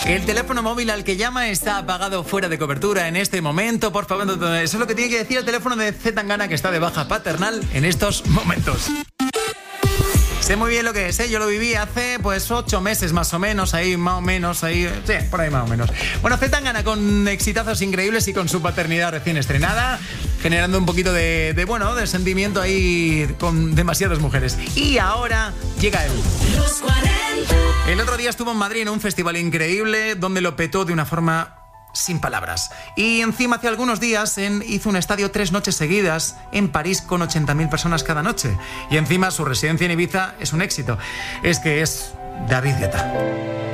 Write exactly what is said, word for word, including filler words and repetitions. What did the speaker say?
El teléfono móvil al que llama está apagado, fuera de cobertura en este momento. Por favor, eso es lo que tiene que decir el teléfono de C. Tangana, que está de baja paternal en estos momentos. Sé muy bien lo que es, ¿eh? Yo lo viví hace pues ocho meses más o menos, ahí más o menos, ahí, sí, por ahí más o menos. Bueno, C. Tangana con exitazos increíbles y con su paternidad recién estrenada, generando un poquito de, de, bueno, de sentimiento ahí con demasiadas mujeres. Y ahora llega él. Los cuarenta. El otro día estuvo en Madrid en un festival increíble donde lo petó de una forma sin palabras. Y encima hace algunos días en, hizo un estadio tres noches seguidas en París con ochenta mil personas cada noche. Y encima su residencia en Ibiza es un éxito. Es que es David Guetta.